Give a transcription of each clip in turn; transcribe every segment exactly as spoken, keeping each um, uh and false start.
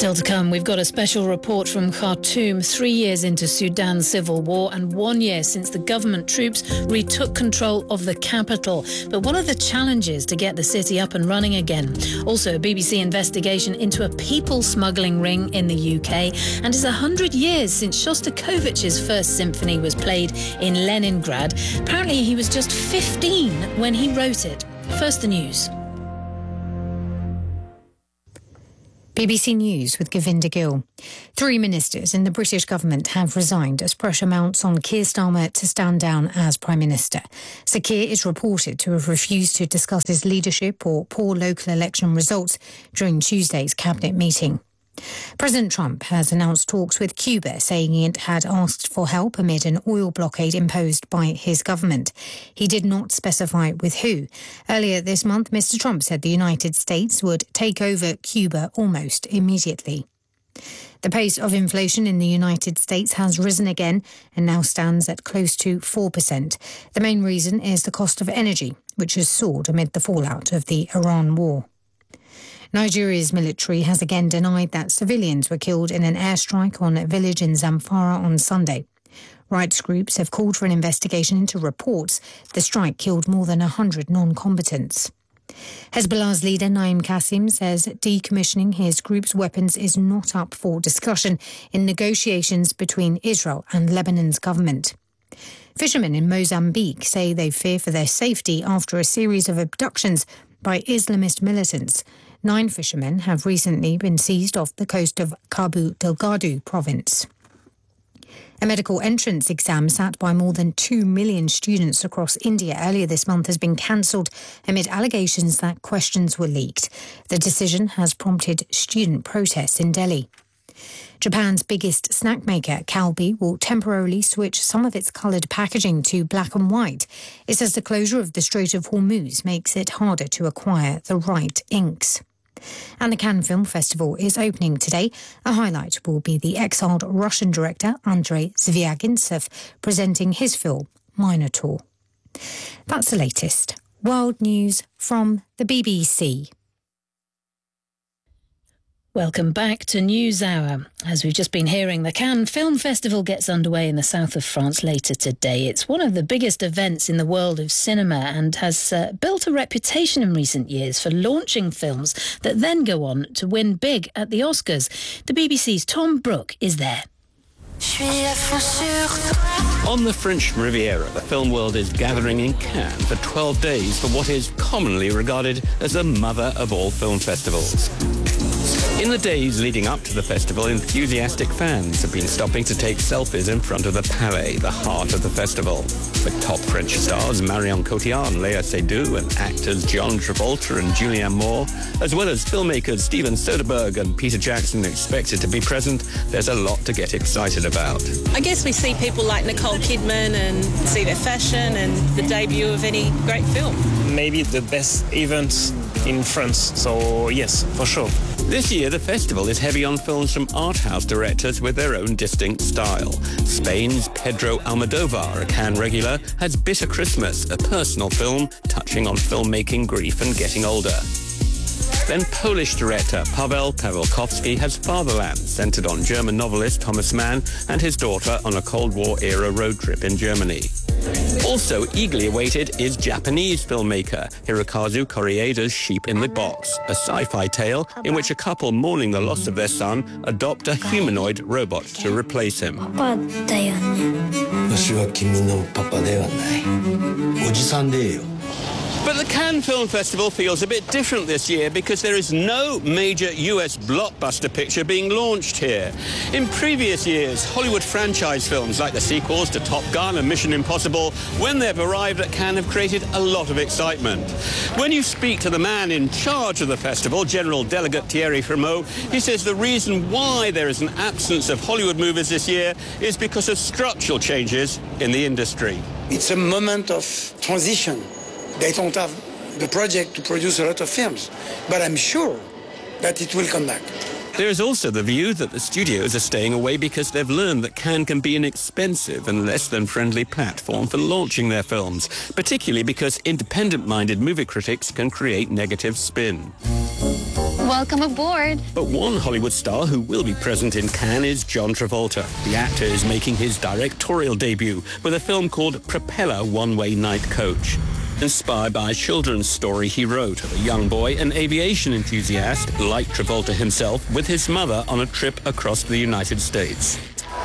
Still to come, we've got a special report from Khartoum, three years into Sudan's civil war and one year since the government troops retook control of the capital. But what are the challenges to get the city up and running again? Also, a B B C investigation into a people smuggling ring in the U K. And it's one hundred years since Shostakovich's first symphony was played in Leningrad. Apparently, he was just fifteen when he wrote it. First, the news. B B C News with Govinda Gill. Three ministers in the British government have resigned as pressure mounts on Keir Starmer to stand down as Prime Minister. Sir Keir is reported to have refused to discuss his leadership or poor local election results during Tuesday's cabinet meeting. President Trump has announced talks with Cuba, saying it had asked for help amid an oil blockade imposed by his government. He did not specify with who. Earlier this month, Mister Trump said the United States would take over Cuba almost immediately. The pace of inflation in the United States has risen again and now stands at close to four percent. The main reason is the cost of energy, which has soared amid the fallout of the Iran war. Nigeria's military has again denied that civilians were killed in an airstrike on a village in Zamfara on Sunday. Rights groups have called for an investigation into reports the strike killed more than one hundred non-combatants. Hezbollah's leader Naim Qassem says decommissioning his group's weapons is not up for discussion in negotiations between Israel and Lebanon's government. Fishermen in Mozambique say they fear for their safety after a series of abductions by Islamist militants. Nine fishermen have recently been seized off the coast of Cabo Delgado province. A medical entrance exam sat by more than two million students across India earlier this month has been cancelled amid allegations that questions were leaked. The decision has prompted student protests in Delhi. Japan's biggest snack maker, Calbee, will temporarily switch some of its coloured packaging to black and white. It says the closure of the Strait of Hormuz makes it harder to acquire the right inks. And the Cannes Film Festival is opening today. A highlight will be the exiled Russian director Andrei Zvyagintsev presenting his film Minotaur. That's the latest. World news from the B B C. Welcome back to NewsHour. As we've just been hearing, the Cannes Film Festival gets underway in the south of France later today. It's one of the biggest events in the world of cinema and has uh, built a reputation in recent years for launching films that then go on to win big at the Oscars. The B B C's Tom Brooke is there. On the French Riviera, the film world is gathering in Cannes for twelve days for what is commonly regarded as the mother of all film festivals. In the days leading up to the festival, enthusiastic fans have been stopping to take selfies in front of the Palais, the heart of the festival. With top French stars Marion Cotillard, Léa Seydoux, and actors John Travolta and Julianne Moore, as well as filmmakers Steven Soderbergh and Peter Jackson expected to be present, there's a lot to get excited about. I guess we see people like Nicole Kidman and see their fashion and the debut of any great film. Maybe the best event in France, so yes, for sure. This year, the festival is heavy on films from art house directors with their own distinct style. Spain's Pedro Almodovar, a Cannes regular, has Bitter Christmas, a personal film touching on filmmaking, grief and getting older. Then Polish director Paweł Pawlikowski has Fatherland, centred on German novelist Thomas Mann and his daughter on a Cold War-era road trip in Germany. Also eagerly awaited is Japanese filmmaker Hirokazu Koreeda's Sheep in the Box, a sci-fi tale in which a couple mourning the loss of their son adopt a humanoid robot to replace him. But the Cannes Film Festival feels a bit different this year because there is no major U S blockbuster picture being launched here. In previous years, Hollywood franchise films like the sequels to Top Gun and Mission Impossible, when they've arrived at Cannes, have created a lot of excitement. When you speak to the man in charge of the festival, General Delegate Thierry Frémaux, he says the reason why there is an absence of Hollywood movies this year is because of structural changes in the industry. It's a moment of transition. They don't have the project to produce a lot of films, but I'm sure that it will come back. There is also the view that the studios are staying away because they've learned that Cannes can be an expensive and less than friendly platform for launching their films, particularly because independent-minded movie critics can create negative spin. Well, Welcome aboard. But one Hollywood star who will be present in Cannes is John Travolta. The actor is making his directorial debut with a film called Propeller One-Way Night Coach. Inspired by a children's story he wrote of a young boy, an aviation enthusiast, like Travolta himself, with his mother on a trip across the United States.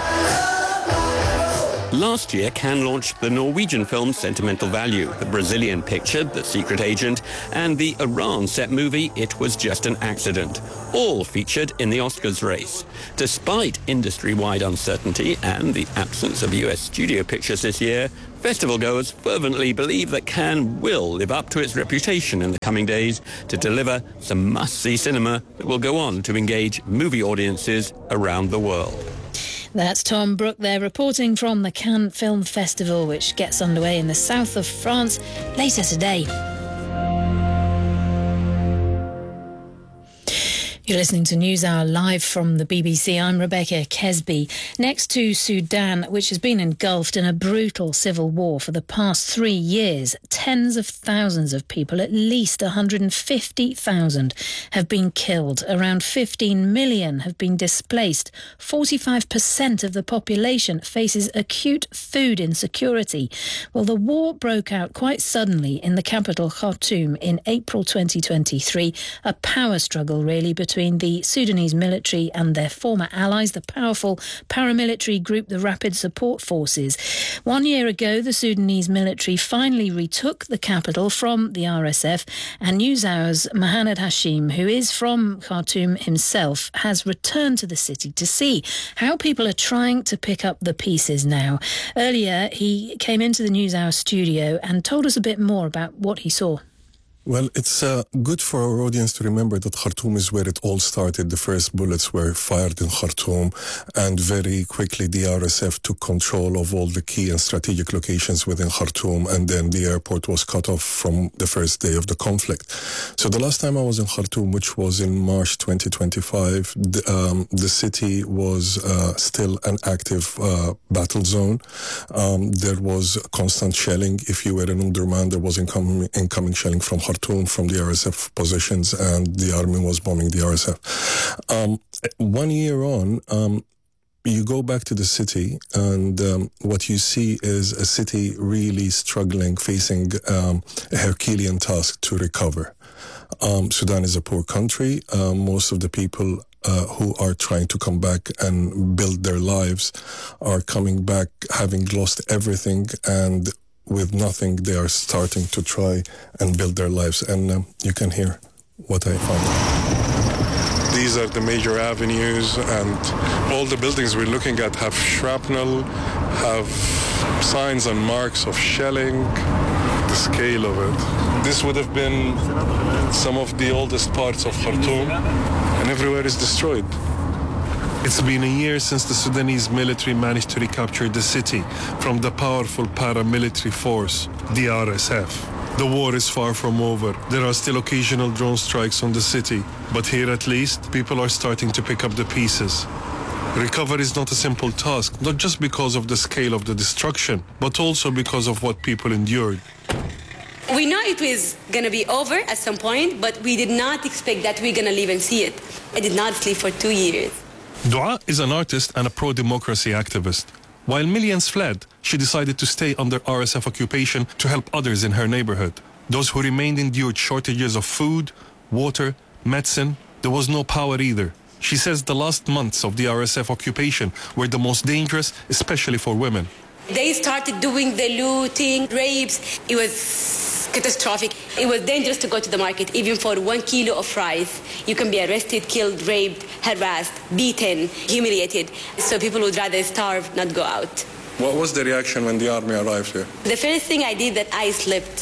Last year, Cannes launched the Norwegian film Sentimental Value, the Brazilian picture The Secret Agent, and the Iran-set movie It Was Just an Accident, all featured in the Oscars race. Despite industry-wide uncertainty and the absence of U S studio pictures this year, festival-goers fervently believe that Cannes will live up to its reputation in the coming days to deliver some must-see cinema that will go on to engage movie audiences around the world. That's Tom Brooke there reporting from the Cannes Film Festival, which gets underway in the south of France later today. You're listening to NewsHour live from the B B C. I'm Rebecca Kesby. Next to Sudan, which has been engulfed in a brutal civil war for the past three years, tens of thousands of people, at least one hundred fifty thousand, have been killed. Around fifteen million have been displaced. forty-five percent of the population faces acute food insecurity. Well, the war broke out quite suddenly in the capital, Khartoum, in April twenty twenty-three. A power struggle, really, between between the Sudanese military and their former allies, the powerful paramilitary group, the Rapid Support Forces. One year ago, the Sudanese military finally retook the capital from the R S F, and NewsHour's Mohamed Hashim, who is from Khartoum himself, has returned to the city to see how people are trying to pick up the pieces now. Earlier, he came into the NewsHour studio and told us a bit more about what he saw. Well, it's uh, good for our audience to remember that Khartoum is where it all started. The first bullets were fired in Khartoum, and very quickly the R S F took control of all the key and strategic locations within Khartoum, and then the airport was cut off from the first day of the conflict. So the last time I was in Khartoum, which was in March twenty twenty-five, the, um, the city was uh, still an active uh, battle zone. Um, there was constant shelling. If you were in Omdurman, there was incoming, incoming shelling from Khartoum, from the R S F positions, and the army was bombing the R S F. Um, one year on, um, you go back to the city, and um, what you see is a city really struggling, facing um, a Herculean task to recover. Um, Sudan is a poor country. Uh, most of the people uh, who are trying to come back and build their lives are coming back having lost everything, and with nothing, they are starting to try and build their lives. And um, you can hear what I found. These are the major avenues, and all the buildings we're looking at have shrapnel, have signs and marks of shelling, the scale of it. This would have been some of the oldest parts of Khartoum, and everywhere is destroyed. It's been a year since the Sudanese military managed to recapture the city from the powerful paramilitary force, the R S F. The war is far from over. There are still occasional drone strikes on the city, but here at least, people are starting to pick up the pieces. Recovery is not a simple task, not just because of the scale of the destruction, but also because of what people endured. We know it was going to be over at some point, but we did not expect that we're going to live and see it. I did not sleep for two years. Dua is an artist and a pro-democracy activist. While millions fled, she decided to stay under R S F occupation to help others in her neighborhood. Those who remained endured shortages of food, water, medicine. There was no power either. She says the last months of the R S F occupation were the most dangerous, especially for women. They started doing the looting, rapes. It was catastrophic. It was dangerous to go to the market, even for one kilo of rice. You can be arrested, killed, raped, harassed, beaten, humiliated. So people would rather starve, not go out. What was the reaction when the army arrived here? The first thing I did, that I slept.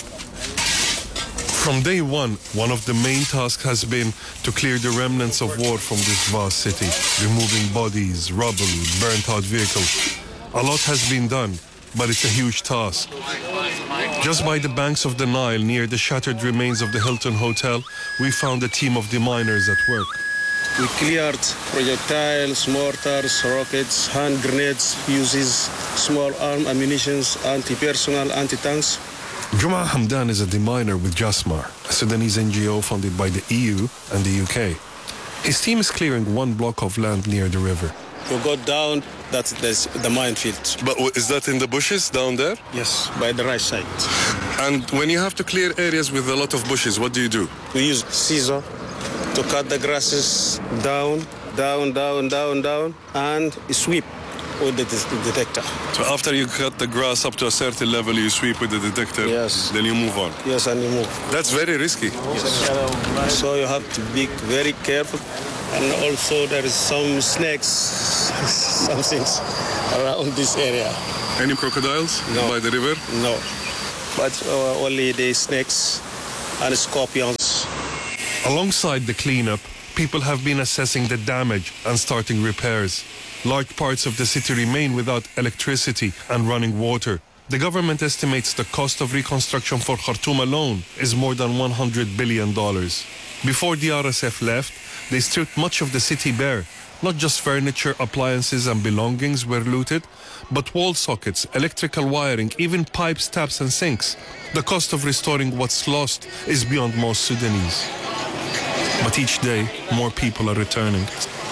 From day one, one of the main tasks has been to clear the remnants of war from this vast city, removing bodies, rubble, burnt-out vehicles. A lot has been done, but it's a huge task. Just by the banks of the Nile, near the shattered remains of the Hilton Hotel, we found a team of deminers at work. We cleared projectiles, mortars, rockets, hand grenades, fuses, small arm ammunition, anti-personnel, anti-tanks. Juma Hamdan is a deminer with Jasmar, a Sudanese N G O funded by the E U and the U K. His team is clearing one block of land near the river. You go down, that's, that's the minefield. But is that in the bushes down there? Yes, by the right side. And when you have to clear areas with a lot of bushes, what do you do? We use scissor to cut the grasses down, down, down, down, down, and sweep with the detector. So after you cut the grass up to a certain level, you sweep with the detector, yes. Then you move on. Yes, and you move. That's very risky. Yes. So you have to be very careful. And also there is some snakes, some things around this area. Any crocodiles no. by the river? No, but uh, only the snakes and scorpions. Alongside the cleanup, people have been assessing the damage and starting repairs. Large parts of the city remain without electricity and running water. The government estimates the cost of reconstruction for Khartoum alone is more than one hundred billion dollars. Before the R S F left, they stripped much of the city bare. Not just furniture, appliances and belongings were looted, but wall sockets, electrical wiring, even pipes, taps and sinks. The cost of restoring what's lost is beyond most Sudanese. But each day, more people are returning.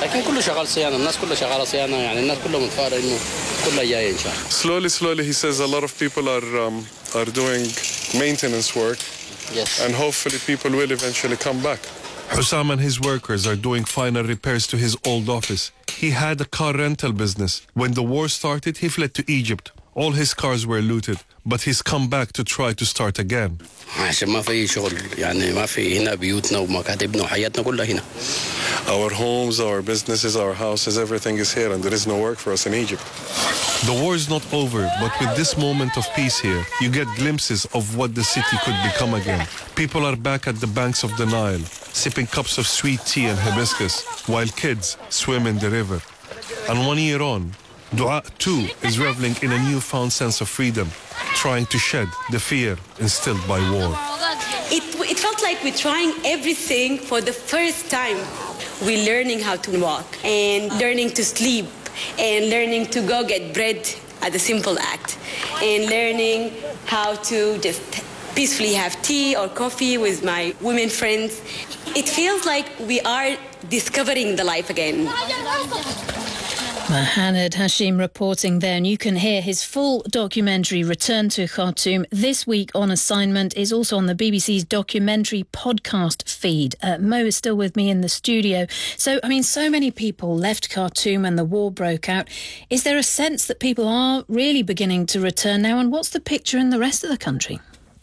Slowly, slowly, he says a lot of people are, um, are doing maintenance work. Yes. And hopefully people will eventually come back. Hussam and his workers are doing final repairs to his old office. He had a car rental business. When the war started, he fled to Egypt. All his cars were looted, but he's come back to try to start again. Our homes, our businesses, our houses, everything is here, and there is no work for us in Egypt. The war is not over, but with this moment of peace here, you get glimpses of what the city could become again. People are back at the banks of the Nile, sipping cups of sweet tea and hibiscus, while kids swim in the river. And one year on, Dua too is reveling in a newfound sense of freedom, trying to shed the fear instilled by war. It, it felt like we're trying everything for the first time. We're learning how to walk and learning to sleep and learning to go get bread as a simple act and learning how to just peacefully have tea or coffee with my women friends. It feels like we are discovering the life again. Mohanad Hashim reporting there, and you can hear his full documentary Return to Khartoum this week on assignment. Is also on the B B C's documentary podcast feed. Uh, Mo is still with me in the studio. So, I mean, so many people left Khartoum when the war broke out. Is there a sense that people are really beginning to return now? And what's the picture in the rest of the country?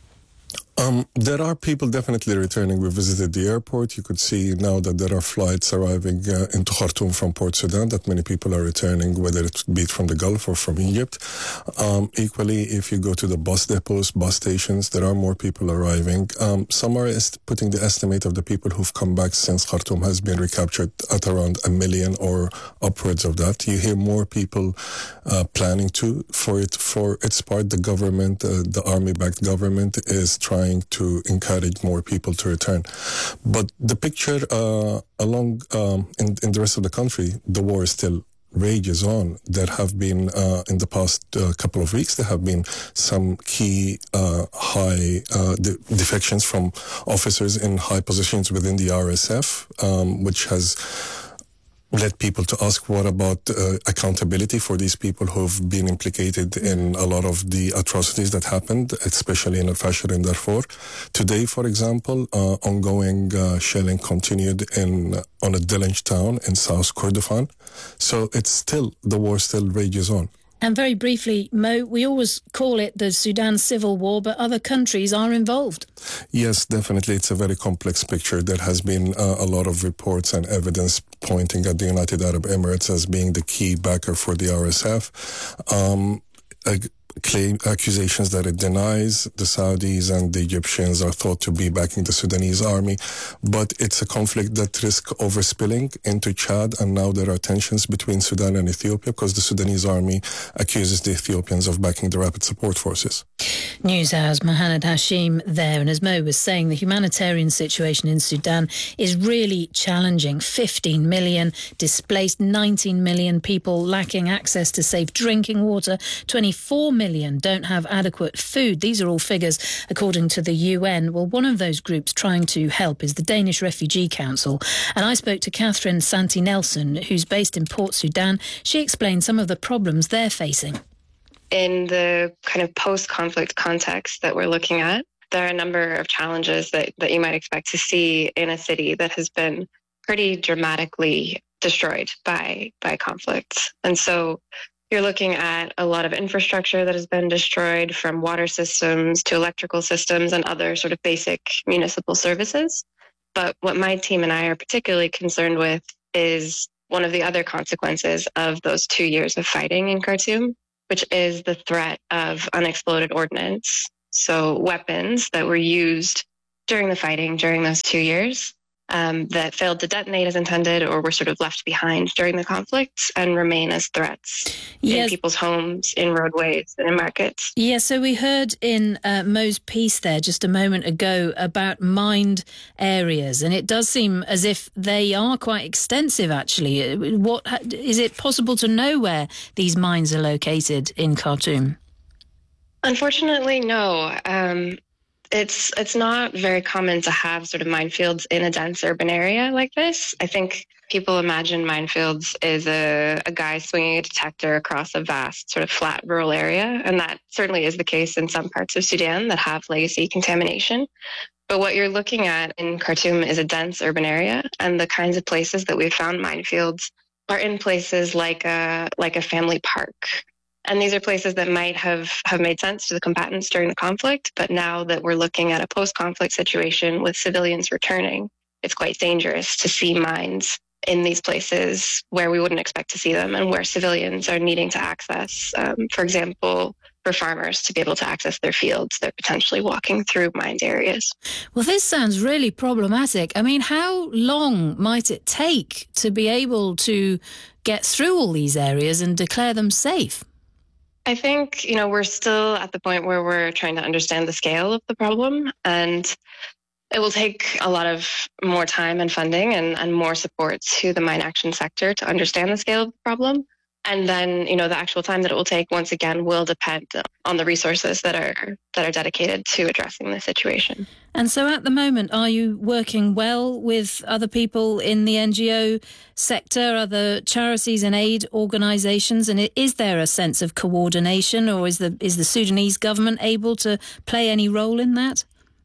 Um, there are people definitely returning. We visited the airport. You could see now that there are flights arriving uh, into Khartoum from Port Sudan, that many people are returning, whether it be from the Gulf or from Egypt. Um, equally, if you go to the bus depots, bus stations, there are more people arriving. Um, some are est- putting the estimate of the people who've come back since Khartoum has been recaptured at around a million or upwards of that. You hear more people uh, planning to. For it, for its part, the government, uh, the army-backed government, is trying to encourage more people to return. But the picture uh, along um, in, in the rest of the country, the war still rages on. There have been, uh, in the past uh, couple of weeks, there have been some key uh, high uh, de- defections from officers in high positions within the R S F, um, which has led people to ask, what about uh, accountability for these people who've been implicated in a lot of the atrocities that happened, especially in Al-Fashir and Darfur. Today, for example, uh, ongoing uh, shelling continued in uh, on a Delange town in South Kordofan. So it's still, the war still rages on. And very briefly, Mo, we always call it the Sudan Civil War, but other countries are involved. Yes, definitely. It's a very complex picture. There has been uh, a lot of reports and evidence pointing at the United Arab Emirates as being the key backer for the R S F. Um, ag- claim accusations that it denies. The Saudis and the Egyptians are thought to be backing the Sudanese army, but it's a conflict that risks overspilling into Chad, and now there are tensions between Sudan and Ethiopia because the Sudanese army accuses the Ethiopians of backing the rapid support forces. NewsHour's Mohanad Hashim there, and as Mo was saying, the humanitarian situation in Sudan is really challenging. fifteen million displaced, nineteen million people lacking access to safe drinking water, twenty-four million million don't have adequate food. These are all figures according to the U N. Well, one of those groups trying to help is the Danish Refugee Council. And I spoke to Catherine Santi Nelson, who's based in Port Sudan. She explained some of the problems they're facing. In the kind of post-conflict context that we're looking at, there are a number of challenges that, that you might expect to see in a city that has been pretty dramatically destroyed by, by conflict. And so you're looking at a lot of infrastructure that has been destroyed, from water systems to electrical systems and other sort of basic municipal services. But what my team and I are particularly concerned with is one of the other consequences of those two years of fighting in Khartoum, which is the threat of unexploded ordnance. So weapons that were used during the fighting during those two years um, that failed to detonate as intended, or were sort of left behind during the conflict and remain as threats yes. in people's homes, in roadways, and in markets. Yeah, so we heard in uh, Mo's piece there just a moment ago about mined areas, and it does seem as if they are quite extensive, actually. What is it possible to know where these mines are located in Khartoum? Unfortunately, no. Um, it's it's not very common to have sort of minefields in a dense urban area like this. I think people imagine minefields as a, a guy swinging a detector across a vast sort of flat rural area, and that certainly is the case in some parts of Sudan that have legacy contamination. But what you're looking at in Khartoum is a dense urban area, and the kinds of places that we've found minefields are in places like a like a family park. And these are places that might have, have made sense to the combatants during the conflict, but now that we're looking at a post-conflict situation with civilians returning, it's quite dangerous to see mines in these places where we wouldn't expect to see them and where civilians are needing to access. Um, for example, for farmers to be able to access their fields, they're potentially walking through mined areas. Well, this sounds really problematic. I mean, how long might it take to be able to get through all these areas and declare them safe? I think, you know, we're still at the point where we're trying to understand the scale of the problem, and it will take a lot of more time and funding and, and more support to the mine action sector to understand the scale of the problem. And then, you know, the actual time that it will take, once again, will depend on the resources that are that are dedicated to addressing the situation. And so at the moment, are you working well with other people in the N G O sector, other charities and aid organisations? And is there a sense of coordination, or is the is the Sudanese government able to play any role in that?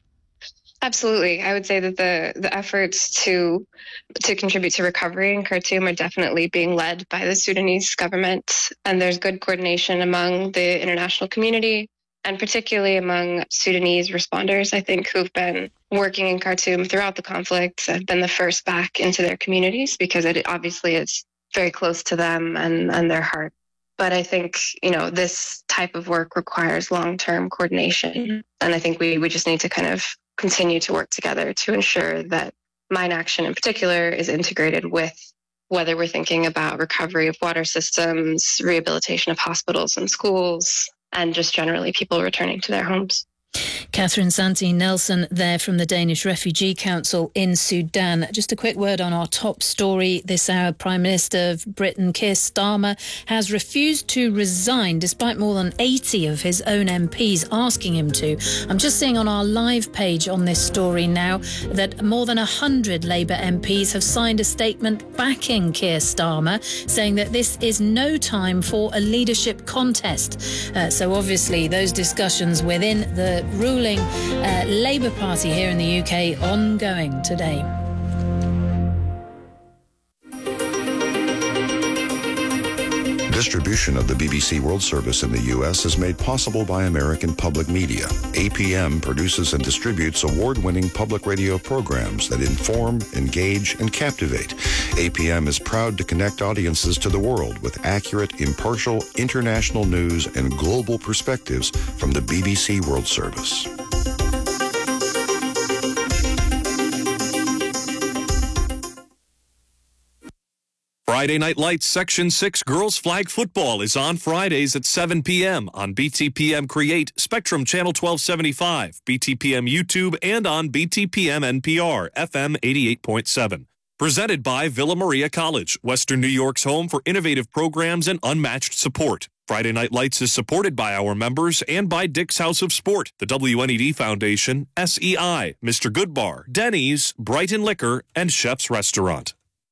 Absolutely. I would say that the, the efforts to to contribute to recovery in Khartoum are definitely being led by the Sudanese government. And there's good coordination among the international community, and particularly among Sudanese responders, I think, who've been working in Khartoum throughout the conflict, have been the first back into their communities, because it obviously is very close to them and, and their heart. But I think, you know, this type of work requires long-term coordination. And I think we, we just need to kind of continue to work together to ensure that mine action in particular is integrated with whether we're thinking about recovery of water systems, rehabilitation of hospitals and schools, and just generally people returning to their homes. Catherine Santi Nelson there from the Danish Refugee Council in Sudan. Just a quick word on our top story this hour. Prime Minister of Britain, Keir Starmer, has refused to resign despite more than eighty of his own M Ps asking him to. I'm just seeing on our live page on this story now that more than one hundred Labour M Ps have signed a statement backing Keir Starmer, saying that this is no time for a leadership contest. Uh, so obviously those discussions within the ruling uh, Labour Party here in the U K ongoing today. Distribution of the B B C World Service in the U S is made possible by American Public Media. A P M produces and distributes award-winning public radio programs that inform, engage, and captivate. A P M is proud to connect audiences to the world with accurate, impartial, international news and global perspectives from the B B C World Service. Friday Night Lights Section six Girls Flag Football is on Fridays at seven p.m. on B T P M Create, Spectrum Channel twelve seventy-five, B T P M YouTube, and on B T P M N P R, F M eighty-eight point seven. Presented by Villa Maria College, Western New York's home for innovative programs and unmatched support. Friday Night Lights is supported by our members and by Dick's House of Sport, the W N E D Foundation, S E I, Mister Goodbar, Denny's, Brighton Liquor, and Chef's Restaurant.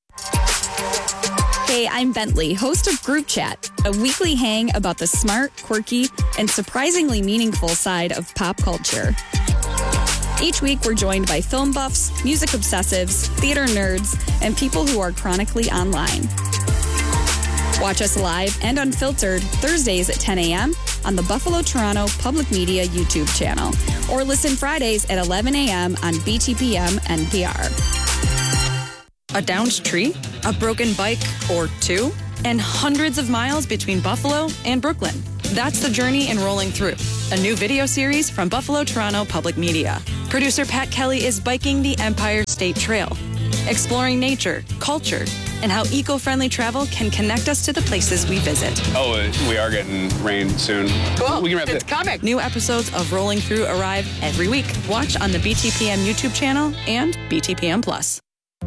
Hey, I'm Bentley, host of Group Chat, a weekly hang about the smart, quirky, and surprisingly meaningful side of pop culture. Each week, we're joined by film buffs, music obsessives, theater nerds, and people who are chronically online. Watch us live and unfiltered Thursdays at ten a.m. on the Buffalo Toronto Public Media YouTube channel, or listen Fridays at eleven a.m. on B T P M N P R. A downed tree, a broken bike or two, and hundreds of miles between Buffalo and Brooklyn. That's the journey in Rolling Through, a new video series from Buffalo Toronto Public Media. Producer Pat Kelly is biking the Empire State Trail, exploring nature, culture, and how eco-friendly travel can connect us to the places we visit. Oh, we are getting rain soon. Cool. We can wrap It's it. coming. New episodes of Rolling Through arrive every week. Watch on the B T P M YouTube channel and B T P M Plus.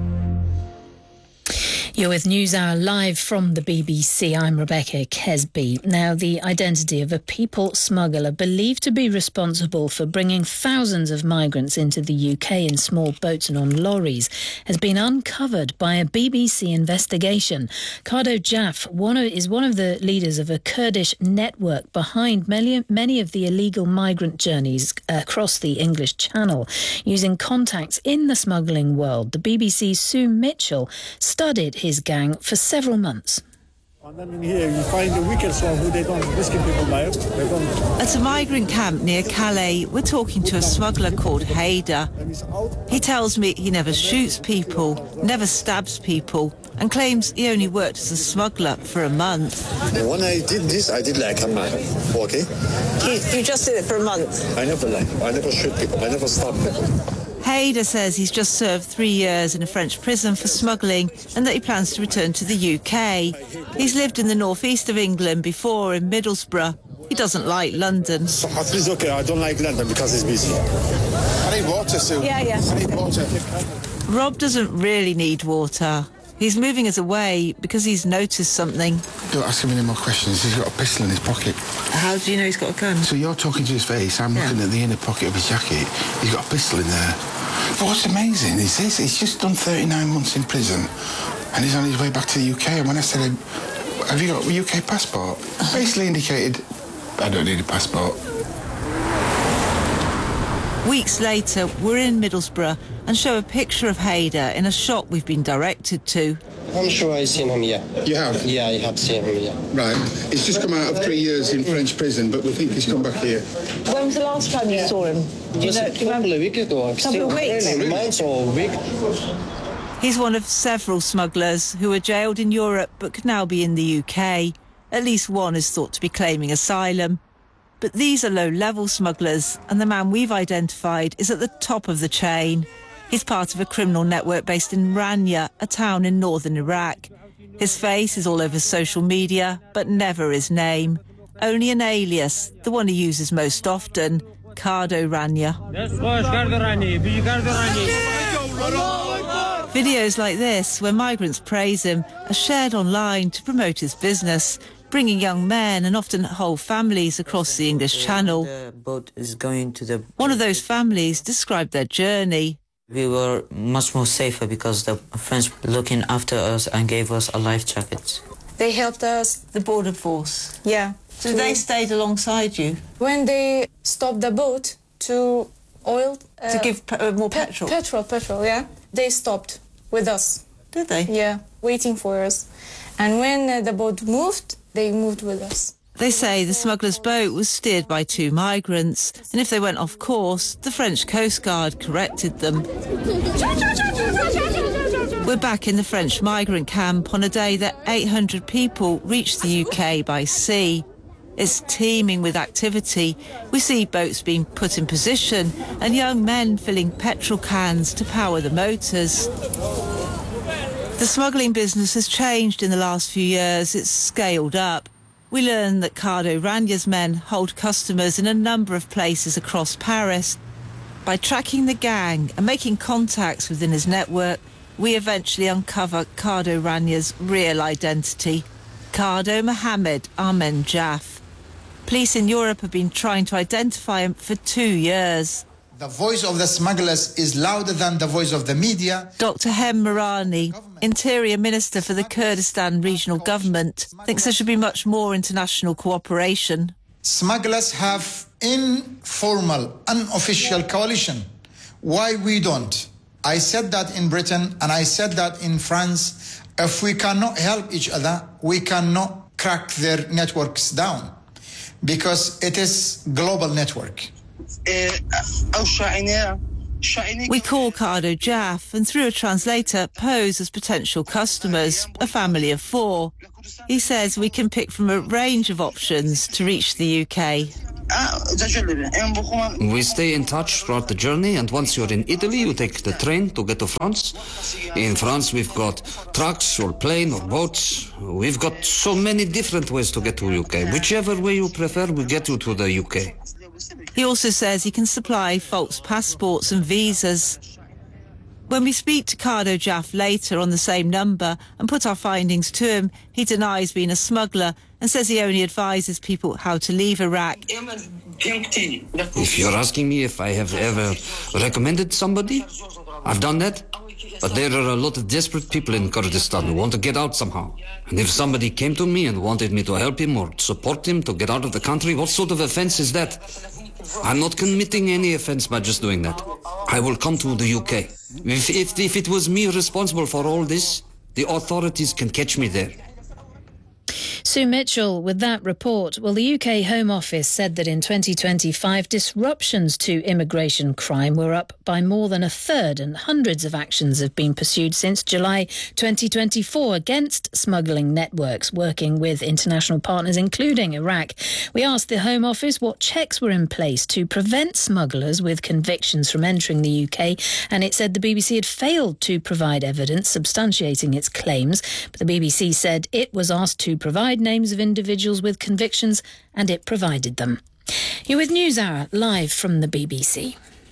You're with NewsHour live from the B B C. I'm Rebecca Kesby. Now, the identity of a people smuggler believed to be responsible for bringing thousands of migrants into the U K in small boats and on lorries has been uncovered by a B B C investigation. Kardo Jaff one of, is one of the leaders of a Kurdish network behind many, many of the illegal migrant journeys across the English Channel. Using contacts in the smuggling world, the B B C's Sue Mitchell studied his his gang for several months. And then in here you find the weakest one who they don't risking people lives. They don't. At a migrant camp near Calais, we're talking to a smuggler called Haider. He tells me he never shoots people, never stabs people, and claims he only worked as a smuggler for a month. When I did this, I did like a month, okay? You, you just did it for a month? I never like, I never shoot people, I never stop people. Haider says he's just served three years in a French prison for smuggling and that he plans to return to the U K. He's lived in the northeast of England before, in Middlesbrough. He doesn't like London. So, it's okay, I don't like London because it's busy. I need water, Sue. Yeah, yeah. I need water. Rob doesn't really need water. He's moving us away because he's noticed something. Don't ask him any more questions. He's got a pistol in his pocket. How do you know he's got a gun? So you're talking to his face, I'm Yeah. looking at the inner pocket of his jacket. He's got a pistol in there. But what's amazing is this, he's just done thirty-nine months in prison and he's on his way back to the U K. And when I said, have you got a U K passport? Basically indicated, I don't need a passport. Weeks later, we're in Middlesbrough and show a picture of Haider in a shop we've been directed to. I'm sure I've seen him, yeah. You have? Yeah, I have seen him, yeah. Right. He's just come out of three years in French prison, but we think he's come back here. When was the last time you saw him? Do you know? A couple of weeks ago. A couple of weeks? Months or a week. He's one of several smugglers who were jailed in Europe but could now be in the U K. At least one is thought to be claiming asylum. But these are low-level smugglers, and the man we've identified is at the top of the chain. He's part of a criminal network based in Rania, a town in northern Iraq. His face is all over social media, but never his name. Only an alias, the one he uses most often, Kardo Rania. Videos like this, where migrants praise him, are shared online to promote his business, bringing young men and often whole families across the English Channel. The boat is going to the... One of those families described their journey. We were much more safer because the French were looking after us and gave us a life jacket. They helped us. The border force? Yeah. So they stayed alongside you? When they stopped the boat to oil... Uh, to give uh, more pe petrol? Petrol, petrol, yeah. They stopped with us. Did they? Yeah, waiting for us. And when uh, the boat moved, they moved with us. They say the smugglers' boat was steered by two migrants, and if they went off course, the French Coast Guard corrected them. We're back in the French migrant camp on a day that eight hundred people reached the U K by sea. It's teeming with activity. We see boats being put in position and young men filling petrol cans to power the motors. The smuggling business has changed in the last few years. It's scaled up. We learn that Kardo Rania's men hold customers in a number of places across Paris. By tracking the gang and making contacts within his network, we eventually uncover Kardo Rania's real identity. Ricardo Mohammed Armen Jaff. Police in Europe have been trying to identify him for two years. The voice of the smugglers is louder than the voice of the media. Doctor Hem Marani, Interior Minister for the Kurdistan Regional Government, thinks there should be much more international cooperation. Smugglers have informal, unofficial coalition. Why we don't? I said that in Britain and I said that in France. If we cannot help each other, we cannot crack their networks down because it is global network. We call Cardo Jaff and through a translator pose as potential customers, a family of four. He says we can pick from a range of options to reach the U K. We stay in touch throughout the journey, and once you're in Italy, you take the train to get to France. In France, we've got trucks or plane or boats. We've got so many different ways to get to the U K. Whichever way you prefer, we get you to the U K. He also says he can supply false passports and visas. When we speak to Cardo Jaff later on the same number and put our findings to him, he denies being a smuggler and says he only advises people how to leave Iraq. If you're asking me if I have ever recommended somebody, I've done that. But there are a lot of desperate people in Kurdistan who want to get out somehow. And if somebody came to me and wanted me to help him or support him to get out of the country, what sort of offense is that? I'm not committing any offense by just doing that. I will come to the U K. If, if, if it was me responsible for all this, the authorities can catch me there. Sue Mitchell with that report. Well, the U K Home Office said that in twenty twenty-five, disruptions to immigration crime were up by more than a third, and hundreds of actions have been pursued since July twenty twenty-four against smuggling networks working with international partners, including Iraq. We asked the Home Office what checks were in place to prevent smugglers with convictions from entering the U K, and it said the B B C had failed to provide evidence substantiating its claims. But the B B C said it was asked to provide names of individuals with convictions, and it provided them. You're with NewsHour, live from the B B C.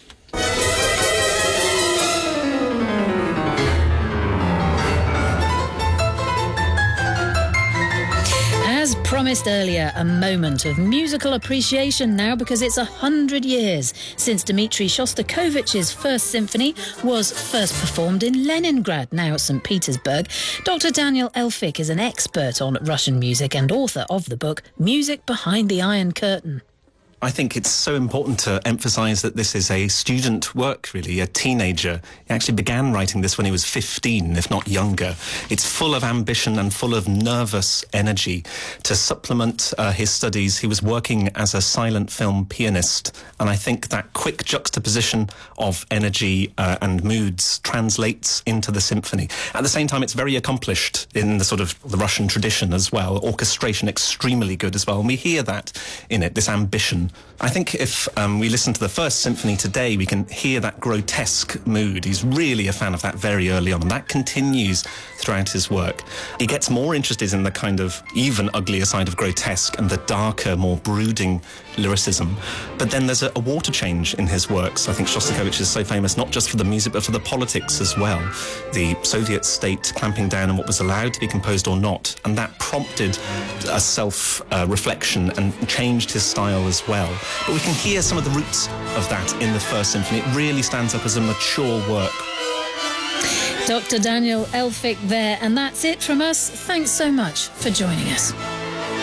As promised earlier, a moment of musical appreciation now, because it's a hundred years since Dmitri Shostakovich's First Symphony was first performed in Leningrad, now Saint Petersburg. Doctor Daniel Elphik is an expert on Russian music and author of the book Music Behind the Iron Curtain. I think it's so important to emphasise that this is a student work, really, a teenager. He actually began writing this when he was fifteen, if not younger. It's full of ambition and full of nervous energy. To supplement uh, his studies, he was working as a silent film pianist, and I think that quick juxtaposition of energy uh, and moods translates into the symphony. At the same time, it's very accomplished in the sort of the Russian tradition as well. Orchestration extremely good as well, and we hear that in it, this ambition. I think if um, we listen to the First Symphony today, we can hear that grotesque mood. He's really a fan of that very early on, and that continues throughout his work. He gets more interested in the kind of even uglier side of grotesque and the darker, more brooding lyricism. But then there's a, a water change in his works. I think Shostakovich is so famous not just for the music, but for the politics as well. The Soviet state clamping down on what was allowed to be composed or not, and that prompted a self-reflection uh, and changed his style as well. But we can hear some of the roots of that in the First Symphony. It really stands up as a mature work. Doctor Daniel Elphik there, and that's it from us. Thanks so much for joining us.